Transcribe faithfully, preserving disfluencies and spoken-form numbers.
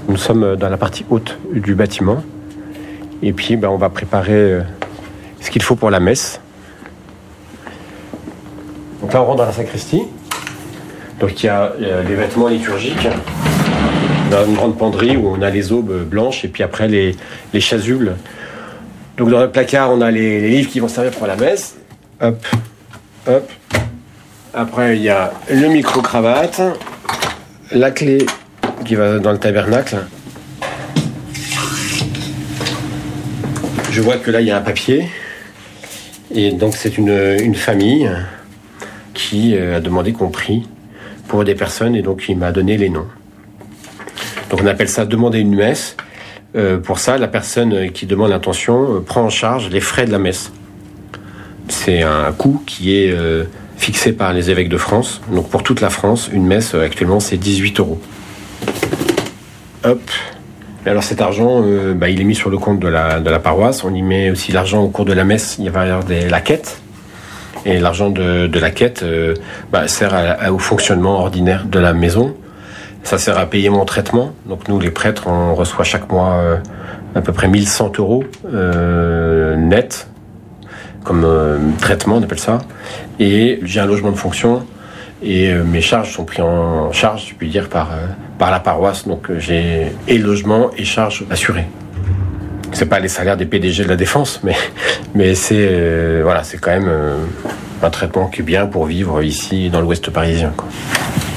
Nous sommes dans la partie haute du bâtiment. Et puis, ben, on va préparer ce qu'il faut pour la messe. Donc là, on rentre dans la sacristie. Donc il y a, il y a les vêtements liturgiques. On a une grande penderie où on a les aubes blanches et puis après les, les chasubles. Donc dans le placard, on a les, les livres qui vont servir pour la messe. Hop, hop. Après, il y a le micro-cravate, la clé qui va dans le tabernacle. Je vois que là, il y a un papier. Et donc, c'est une, une famille qui a demandé qu'on prie pour des personnes et donc il m'a donné les noms. Donc, on appelle ça demander une messe. Euh, pour ça, la personne qui demande l'intention euh, prend en charge les frais de la messe. C'est un coût qui est euh, fixé par les évêques de France. Donc, pour toute la France, une messe, euh, actuellement, c'est dix-huit euros. Hop. Et alors cet argent, euh, bah, il est mis sur le compte de la, de la paroisse. On y met aussi l'argent au cours de la messe. Il va y avoir des, la quête. Et l'argent de, de la quête euh, bah, sert à, à, au fonctionnement ordinaire de la maison. Ça sert à payer mon traitement. Donc nous, les prêtres, on reçoit chaque mois euh, à peu près mille cent euros euh, net comme euh, traitement, on appelle ça. Et j'ai un logement de fonction. Et euh, mes charges sont prises en charge, je puis dire, par, euh, par la paroisse. Donc euh, j'ai et logement et charges assurées. C'est pas les salaires des P D G de la Défense, mais, mais c'est, euh, voilà, c'est quand même euh, un traitement qui est bien pour vivre ici dans l'Ouest parisien, quoi.